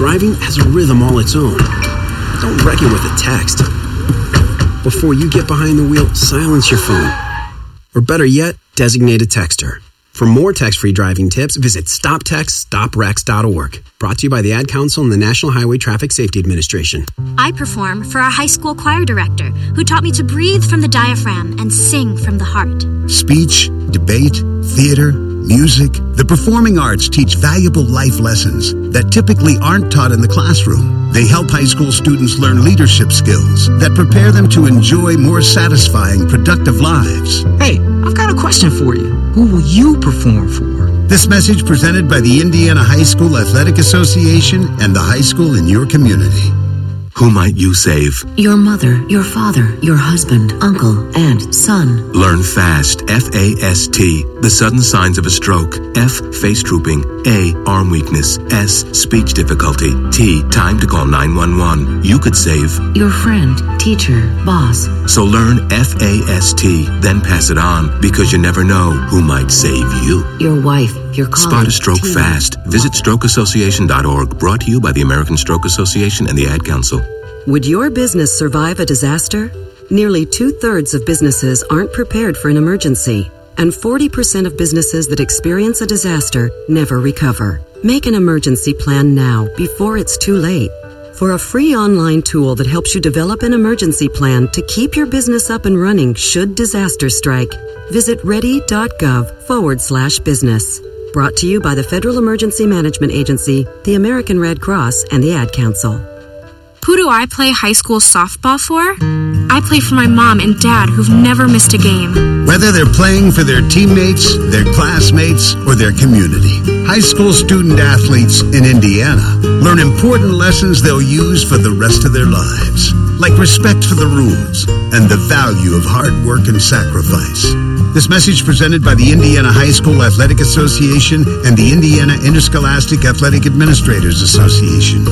Driving has a rhythm all its own. Don't wreck it with a text. Before you get behind the wheel, silence your phone. Or better yet, designate a texter. For more text-free driving tips, visit StopTextStopWrecks.org. Brought to you by the Ad Council and the National Highway Traffic Safety Administration. I perform for a high school choir director who taught me to breathe from the diaphragm and sing from the heart. Speech, debate, theater, music. The performing arts teach valuable life lessons that typically aren't taught in the classroom. They help high school students learn leadership skills that prepare them to enjoy more satisfying, productive lives. Hey, I've got a question for you. Who will you perform for? This message presented by the Indiana High School Athletic Association and the high school in your community. Who might you save? Your mother, your father, your husband, uncle, aunt, son. Learn FAST, F-A-S-T, the sudden signs of a stroke. F, face drooping. A, arm weakness. S, speech difficulty. T, time to call 911. You could save your friend, teacher, boss. So learn FAST, then pass it on, because you never know who might save you. Your wife, your colleague. Spot a stroke fast. Visit strokeassociation.org, brought to you by the American Stroke Association and the Ad Council. Would your business survive a disaster? Nearly 2/3 of businesses aren't prepared for an emergency, and 40% of businesses that experience a disaster never recover. Make an emergency plan now, before it's too late. For a free online tool that helps you develop an emergency plan to keep your business up and running should disaster strike, visit ready.gov/business. Brought to you by the Federal Emergency Management Agency, the American Red Cross, and the Ad Council. Who do I play high school softball for? I play for my mom and dad who've never missed a game. Whether they're playing for their teammates, their classmates, or their community, high school student athletes in Indiana learn important lessons they'll use for the rest of their lives, like respect for the rules and the value of hard work and sacrifice. This message presented by the Indiana High School Athletic Association and the Indiana Interscholastic Athletic Administrators Association.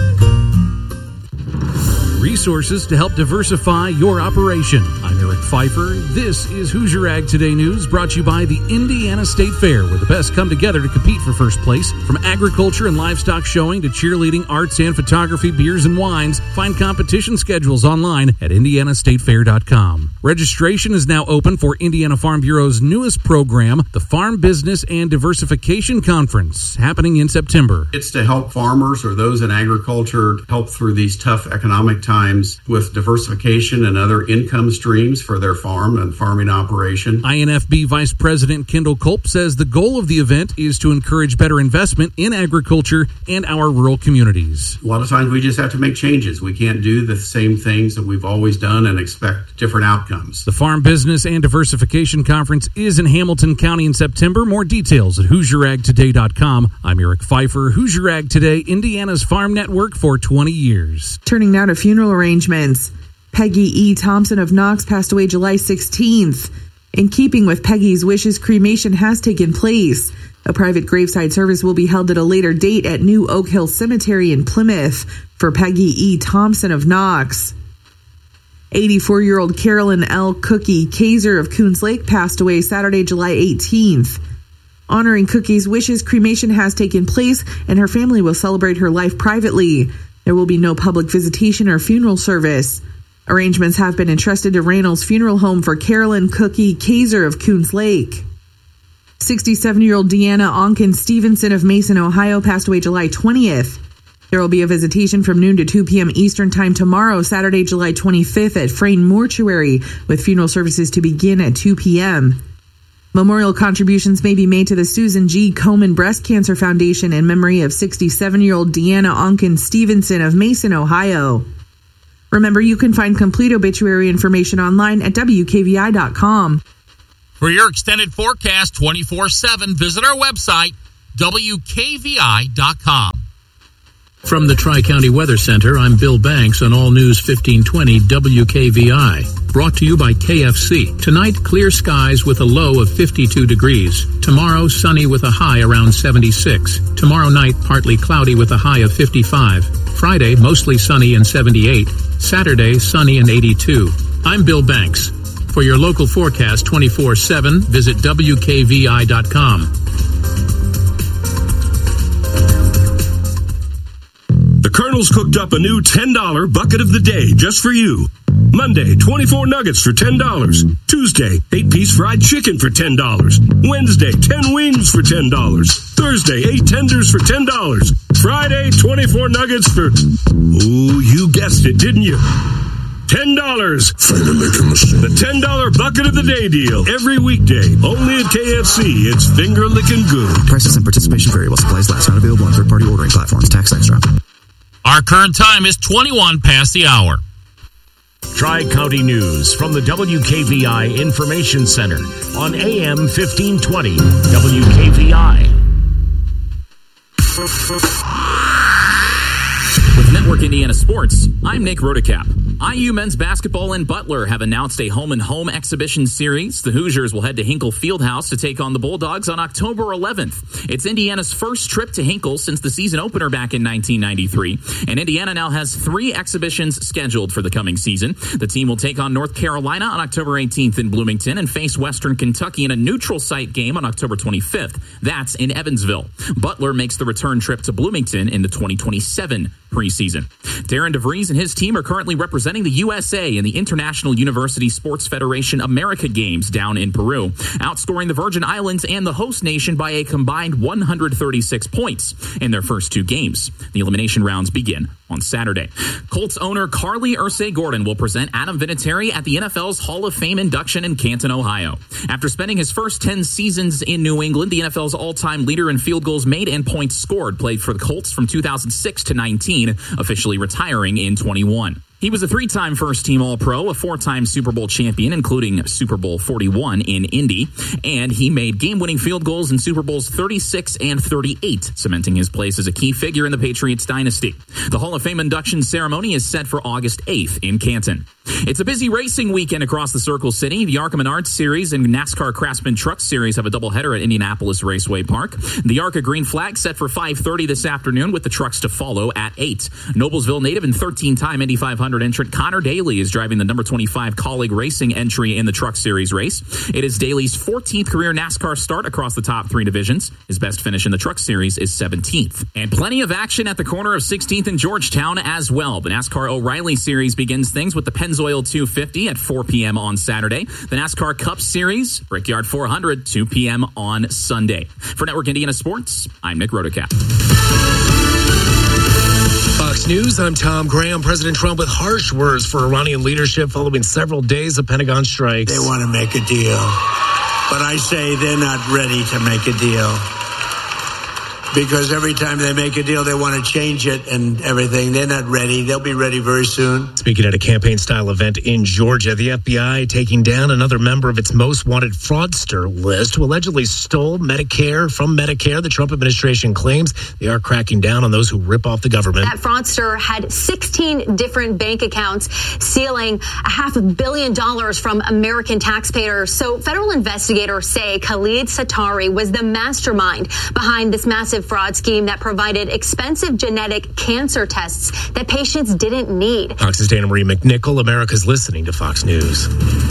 Resources to help diversify your operation. I'm Eric Pfeiffer. This is Hoosier Ag Today News, brought to you by the Indiana State Fair, where the best come together to compete for first place. From agriculture and livestock showing to cheerleading, arts and photography, beers and wines, find competition schedules online at indianastatefair.com. Registration is now open for Indiana Farm Bureau's newest program, the Farm Business and Diversification Conference, happening in September. It's to help farmers or those in agriculture help through these tough economic times with diversification and other income streams for their farm and farming operation. INFB Vice President Kendall Culp says the goal of the event is to encourage better investment in agriculture and our rural communities. A lot of times we just have to make changes. We can't do the same things that we've always done and expect different outcomes. The Farm Business and Diversification Conference is in Hamilton County in September. More details at HoosierAgToday.com. I'm Eric Pfeiffer. Hoosier Ag Today, Indiana's farm network for 20 years. Turning now to funeral arrangements. Peggy E. Thompson of Knox passed away July 16th. In keeping with Peggy's wishes, cremation has taken place. A private graveside service will be held at a later date at New Oak Hill Cemetery in Plymouth for Peggy E. Thompson of Knox. 84-year-old Carolyn L. Cookie Kaiser of Coons Lake passed away Saturday, July 18th. Honoring Cookie's wishes, cremation has taken place, and her family will celebrate her life privately. There will be no public visitation or funeral service. Arrangements have been entrusted to Reynolds Funeral Home for Carolyn Cookie Kaiser of Coons Lake. 67-year-old Deanna Onken Stevenson of Mason, Ohio, passed away July 20th. There will be a visitation from noon to 2 p.m. Eastern Time tomorrow, Saturday, July 25th at Frayne Mortuary, with funeral services to begin at 2 p.m. Memorial contributions may be made to the Susan G. Komen Breast Cancer Foundation in memory of 67-year-old Deanna Onken Stevenson of Mason, Ohio. Remember, you can find complete obituary information online at WKVI.com. For your extended forecast 24/7, visit our website, WKVI.com. From the Tri-County Weather Center, I'm Bill Banks on All News 1520 WKVI. Brought to you by KFC. Tonight, clear skies with a low of 52 degrees. Tomorrow, sunny with a high around 76. Tomorrow night, partly cloudy with a high of 55. Friday, mostly sunny and 78. Saturday, sunny and 82. I'm Bill Banks. For your local forecast 24/7, visit WKVI.com. Arnold's cooked up a new $10 bucket of the day just for you. Monday, 24 nuggets for $10. Tuesday, 8-piece fried chicken for $10. Wednesday, 10 wings for $10. Thursday, 8 tenders for $10. Friday, 24 nuggets for... Ooh, you guessed it, didn't you? $10. The $10 bucket of the day deal. Every weekday. Only at KFC. It's finger-licking good. Prices and participation vary while supplies last. Not available on third-party ordering platforms. Tax extra. Our current time is 21 past the hour. Tri-County News from the WKVI Information Center on AM 1520 WKVI. With Network Indiana Sports, I'm Nick Rodecap. IU men's basketball and Butler have announced a home-and-home exhibition series. The Hoosiers will head to Hinkle Fieldhouse to take on the Bulldogs on October 11th. It's Indiana's first trip to Hinkle since the season opener back in 1993, and Indiana now has 3 exhibitions scheduled for the coming season. The team will take on North Carolina on October 18th in Bloomington and face Western Kentucky in a neutral site game on October 25th. That's in Evansville. Butler makes the return trip to Bloomington in the 2027 preseason. Darren DeVries and his team are currently representing the USA in the International University Sports Federation America Games down in Peru, outscoring the Virgin Islands and the host nation by a combined 136 points in their first 2 games. The elimination rounds begin on Saturday. Colts owner Carly Ursay-Gordon will present Adam Vinatieri at the NFL's Hall of Fame induction in Canton, Ohio. After spending his first 10 seasons in New England, the NFL's all-time leader in field goals made and points scored played for the Colts from 2006 to 19, officially retiring in 21. He was a 3-time first-team All-Pro, a 4-time Super Bowl champion, including Super Bowl 41 in Indy, and he made game-winning field goals in Super Bowls 36 and 38, cementing his place as a key figure in the Patriots dynasty. The Hall of Fame induction ceremony is set for August 8th in Canton. It's a busy racing weekend across the Circle City. The ARCA Menards Series and NASCAR Craftsman Truck Series have a doubleheader at Indianapolis Raceway Park. The ARCA Green Flag set for 5:30 this afternoon, with the trucks to follow at 8. Noblesville native and 13-time Indy 500 entrant Connor Daly is driving the number 25 Colleague Racing entry in the Truck Series race. It is Daly's 14th career NASCAR start across the top 3 divisions. His best finish in the Truck Series is 17th. And plenty of action at the corner of 16th and Georgetown as well. The NASCAR O'Reilly Series begins things with the Pennzoil 250 at 4 p.m. on Saturday. The NASCAR Cup Series, Brickyard 400, 2 p.m. on Sunday. For Network Indiana Sports, I'm Nick Rodecap. Fox News, I'm Tom Graham. President Trump with harsh words for Iranian leadership following several days of Pentagon strikes. They want to make a deal, but I say they're not ready to make a deal. Because every time they make a deal, they want to change it and everything. They're not ready. They'll be ready very soon. Speaking at a campaign-style event in Georgia, the FBI taking down another member of its most wanted fraudster list who allegedly stole Medicare from Medicare. The Trump administration claims they are cracking down on those who rip off the government. That fraudster had 16 different bank accounts, stealing $500 million from American taxpayers. So federal investigators say Khalid Satari was the mastermind behind this massive fraud scheme that provided expensive genetic cancer tests that patients didn't need. Fox's Dana Marie McNichol. America's listening to Fox News.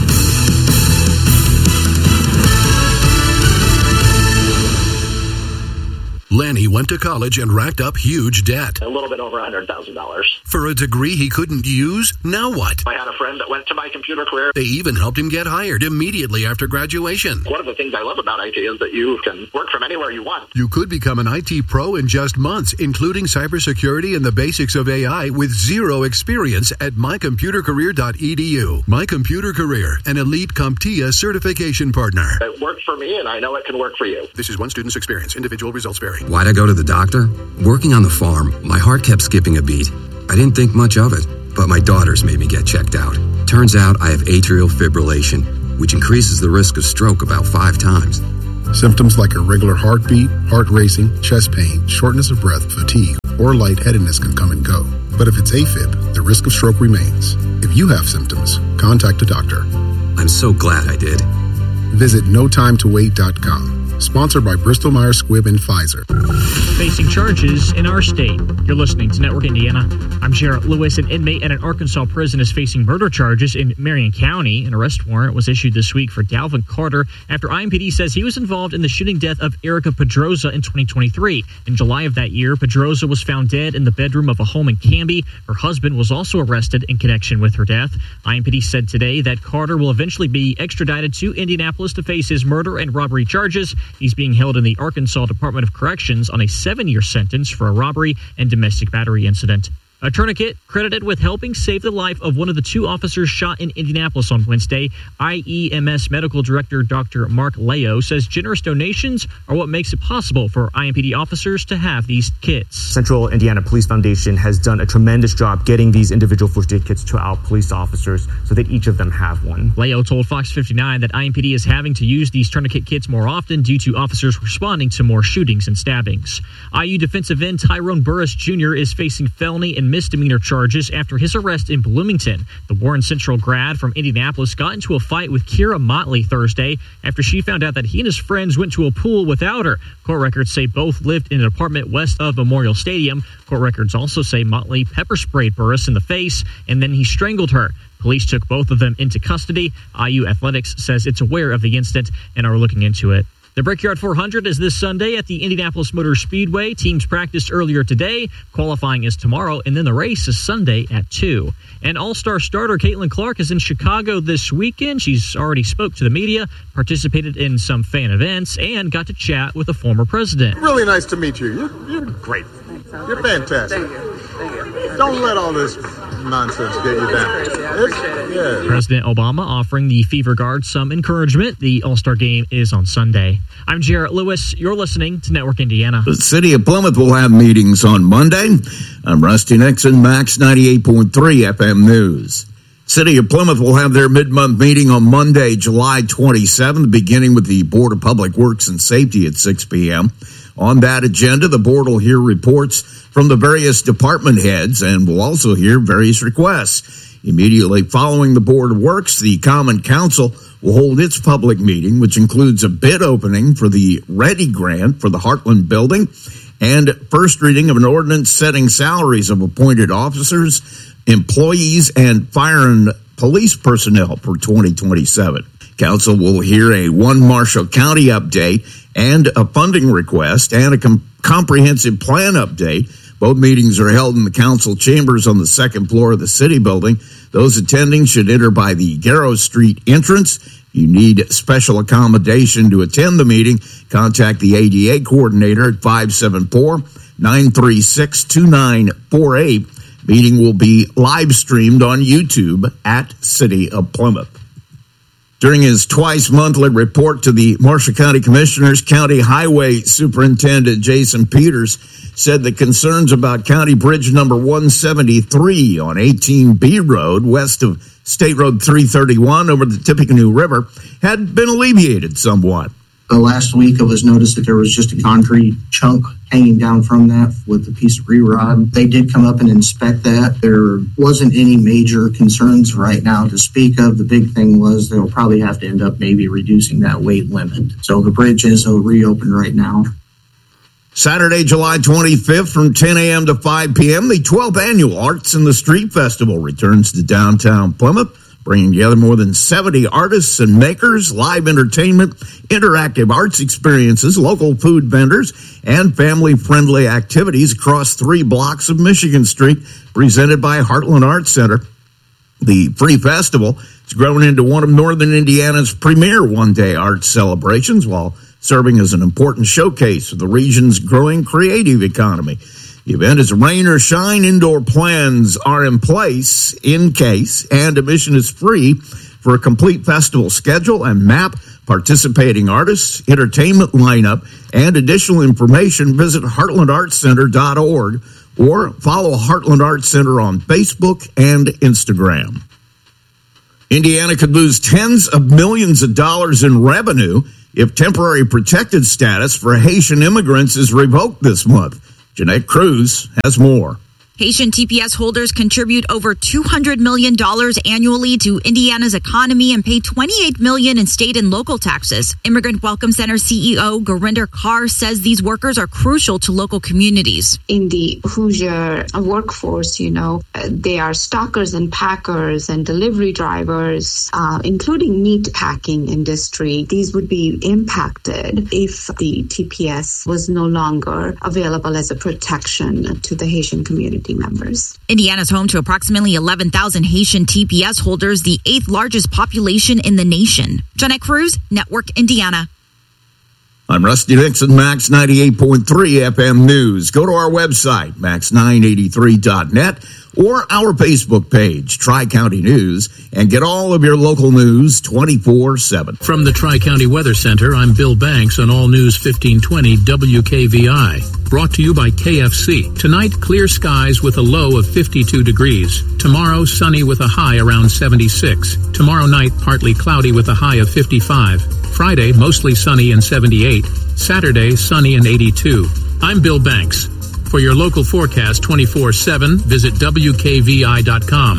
Lanny went to college and racked up huge debt. A little bit over $100,000. For a degree he couldn't use? Now what? I had a friend that went to my computer career. They even helped him get hired immediately after graduation. One of the things I love about IT is that you can work from anywhere you want. You could become an IT pro in just months, including cybersecurity and the basics of AI with zero experience at mycomputercareer.edu. My Computer Career, an elite CompTIA certification partner. It worked for me, and I know it can work for you. This is one student's experience. Individual results vary. Why'd I go to the doctor? Working on the farm, my heart kept skipping a beat. I didn't think much of it, but my daughters made me get checked out. Turns out I have atrial fibrillation, which increases the risk of stroke about 5 times. Symptoms like irregular heartbeat, heart racing, chest pain, shortness of breath, fatigue, or lightheadedness can come and go. But if it's AFib, the risk of stroke remains. If you have symptoms, contact a doctor. I'm so glad I did. Visit notimetowait.com. Sponsored by Bristol Myers Squibb and Pfizer. Facing charges in our state. You're listening to Network Indiana. I'm Jarrett Lewis. An inmate at an Arkansas prison is facing murder charges in Marion County. An arrest warrant was issued this week for Dalvin Carter after IMPD says he was involved in the shooting death of Erica Pedroza in 2023. In July of that year, Pedroza was found dead in the bedroom of a home in Canby. Her husband was also arrested in connection with her death. IMPD said today that Carter will eventually be extradited to Indianapolis to face his murder and robbery charges. He's being held in the Arkansas Department of Corrections on a 7-year sentence for a robbery and domestic battery incident. A tourniquet credited with helping save the life of one of the 2 officers shot in Indianapolis on Wednesday. IEMS Medical Director Dr. Mark Leo says generous donations are what makes it possible for IMPD officers to have these kits. Central Indiana Police Foundation has done a tremendous job getting these individual first aid kits to our police officers so that each of them have one. Leo told Fox 59 that IMPD is having to use these tourniquet kits more often due to officers responding to more shootings and stabbings. IU defensive end Tyrone Burris Jr. is facing felony and misdemeanor charges after his arrest in Bloomington. The Warren Central grad from Indianapolis got into a fight with Kira Motley Thursday after she found out that he and his friends went to a pool without her. Court records say both lived in an apartment west of Memorial Stadium. Court records also say Motley pepper sprayed Burris in the face and then he strangled her. Police took both of them into custody. IU Athletics says it's aware of the incident and are looking into it. The Brickyard 400 is this Sunday at the Indianapolis Motor Speedway. Teams practiced earlier today. Qualifying is tomorrow, and then the race is Sunday at 2. And All-Star starter Caitlin Clark is in Chicago this weekend. She's already spoke to the media, participated in some fan events, and got to chat with the former president. Really nice to meet you. You're great. You're fantastic. Thank you. Don't let all this nonsense get you down. President Obama offering the Fever Guard some encouragement. The All-Star game is on Sunday. I'm Jarrett Lewis. You're listening to Network Indiana. The city of Plymouth will have meetings on Monday. I'm Rusty Nixon, Max 98.3 FM News. City of Plymouth will have their mid-month meeting on Monday, July 27th, beginning with the Board of Public Works and Safety at 6 p.m. On that agenda, the board will hear reports from the various department heads and will also hear various requests. Immediately following the Board of Works, the Common Council will hold its public meeting, which includes a bid opening for the READY grant for the Heartland building and first reading of an ordinance setting salaries of appointed officers, employees, and fire and police personnel for 2027. Council will hear a One Marshall County update and a funding request and a comprehensive plan update. Both meetings are held in the council chambers on the second floor of the city building. Those attending should enter by the Garrow Street entrance. If you need special accommodation to attend the meeting, contact the ADA coordinator at 574-936-2948. Meeting will be live streamed on YouTube at City of Plymouth. During his twice-monthly report to the Marshall County Commissioners, County Highway Superintendent Jason Peters said the concerns about County Bridge number 173 on 18B Road west of State Road 331 over the Tippecanoe River had been alleviated somewhat. Last week, it was noticed that there was just a concrete chunk hanging down from that with a piece of re-rod. They did come up and inspect that. There wasn't any major concerns right now to speak of. The big thing was they'll probably have to end up maybe reducing that weight limit. So the bridge is reopened right now. Saturday, July 25th from 10 a.m. to 5 p.m., the 12th Annual Arts in the Street Festival returns to downtown Plymouth, bringing together more than 70 artists and makers, live entertainment, interactive arts experiences, local food vendors, and family-friendly activities across 3 blocks of Michigan Street, presented by Heartland Arts Center. The free festival has grown into one of Northern Indiana's premier one-day arts celebrations, while serving as an important showcase of the region's growing creative economy. The event is rain or shine. Indoor plans are in place in case, and admission is free. For a complete festival schedule and map, participating artists, entertainment lineup, and additional information, visit heartlandartscenter.org or follow Heartland Arts Center on Facebook and Instagram. Indiana could lose tens of millions of dollars in revenue if temporary protected status for Haitian immigrants is revoked this month. Jeanette Cruz has more. Haitian TPS holders contribute over $200 million annually to Indiana's economy and pay $28 million in state and local taxes. Immigrant Welcome Center CEO Gurinder Kaur says these workers are crucial to local communities. In the Hoosier workforce, they are stockers and packers and delivery drivers, including meat packing industry. These would be impacted if the TPS was no longer available as a protection to the Haitian community members. Indiana's home to approximately 11,000 Haitian TPS holders, the 8th largest population in the nation. Jeanette Cruz, Network Indiana. I'm Rusty Nixon, Max 98.3 FM News. Go to our website, max983.net, or our Facebook page, Tri-County News, and get all of your local news 24/7. From the Tri-County Weather Center, I'm Bill Banks on All News 1520 WKVI. Brought to you by KFC. Tonight, clear skies with a low of 52 degrees. Tomorrow, sunny with a high around 76. Tomorrow night, partly cloudy with a high of 55. Friday, mostly sunny and 78. Saturday, sunny and 82. I'm Bill Banks. For your local forecast 24/7, visit WKVI.com.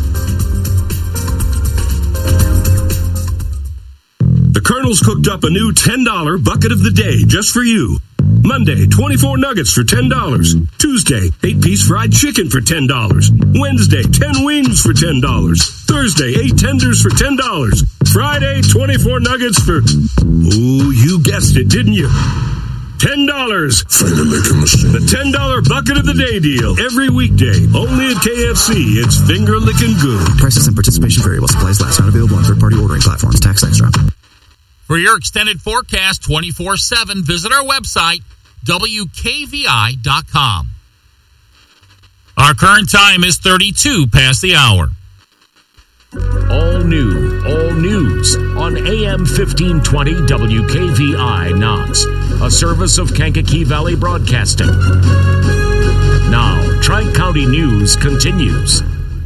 The Colonel's cooked up a new $10 bucket of the day just for you. Monday, 24 nuggets for $10. Tuesday, 8-piece fried chicken for $10. Wednesday, 10 wings for $10. Thursday, 8 tenders for $10. Friday, 24 nuggets for... Ooh, you guessed it, didn't you? $10. The $10 bucket of the day deal. Every weekday, only at KFC. It's finger-licking good. Prices and participation vary while supplies last. Not available on third-party ordering platforms. Tax extra. For your extended forecast 24/7, visit our website, WKVI.com. Our current time is 32 past the hour. All new, all news on AM 1520 WKVI Knox, a service of Kankakee Valley Broadcasting. Now, Tri-County News continues.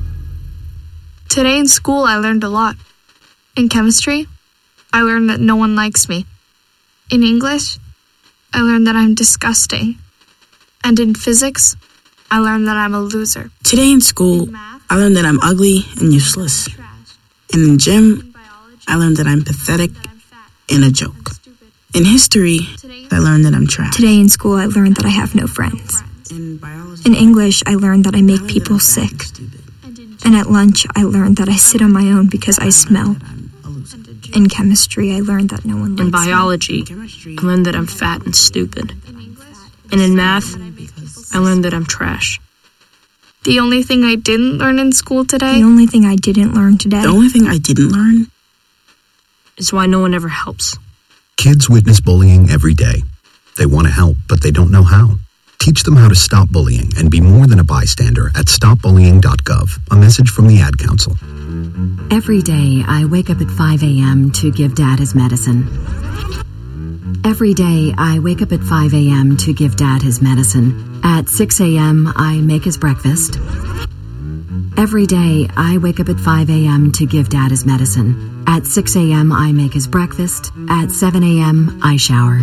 Today in school, I learned a lot. In chemistry, I learned that no one likes me. In English, I learned that I'm disgusting. And in physics, I learned that I'm a loser. Today in school, I learned that I'm ugly and useless. And in gym, I learned that I'm pathetic and a joke. In history, I learned that I'm trash. Today in school, I learned that I have no friends. In English, I learned that I make people sick. And at lunch, I learned that I sit on my own because I smell. In chemistry, I learned that no one likes me. In biology, I learned that I'm fat and stupid. And in math, I learned that I'm trash. The only thing I didn't learn in school today? The only thing I didn't learn today. The only thing I didn't learn is why no one ever helps. Kids witness bullying every day. They want to help, but they don't know how. Teach them how to stop bullying and be more than a bystander at stopbullying.gov. A message from the Ad Council. Every day, I wake up at 5 a.m. to give Dad his medicine. Every day, I wake up at 5 a.m. to give Dad his medicine. At 6 a.m., I make his breakfast. Every day, I wake up at 5 a.m. to give Dad his medicine. At 6 a.m., I make his breakfast. At 7 a.m., I shower.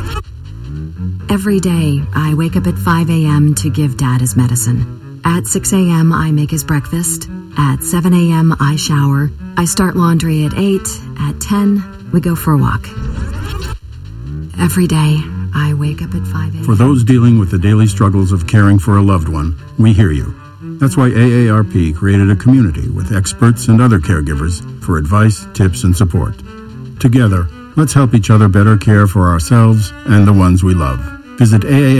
Every day, I wake up at 5 a.m. to give Dad his medicine. At 6 a.m., I make his breakfast. At 7 a.m., I shower. I start laundry at 8. At 10, we go for a walk. Every day, I wake up at 5 a.m. For those dealing with the daily struggles of caring for a loved one, we hear you. That's why AARP created a community with experts and other caregivers for advice, tips, and support. Together, let's help each other better care for ourselves and the ones we love. Visit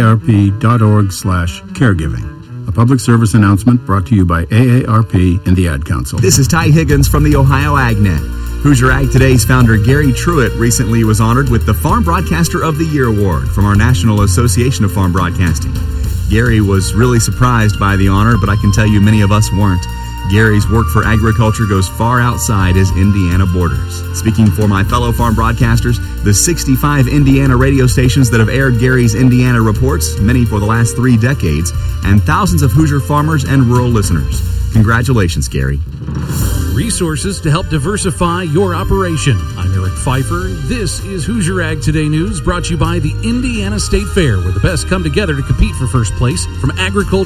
aarp.org/caregiving. A public service announcement brought to you by AARP and the Ad Council. This is Ty Higgins from the Ohio AgNet. Hoosier Ag Today's founder Gary Truitt recently was honored with the Farm Broadcaster of the Year award from our National Association of Farm Broadcasting. Gary was really surprised by the honor, but I can tell you many of us weren't. Gary's work for agriculture goes far outside his Indiana borders. Speaking for my fellow farm broadcasters, the 65 Indiana radio stations that have aired Gary's Indiana reports, many for the last 3 decades, and thousands of Hoosier farmers and rural listeners. Congratulations, Gary. Resources to help diversify your operation. I'm Eric Pfeiffer. This is Hoosier Ag Today News, brought to you by the Indiana State Fair, where the best come together to compete for first place. From agriculture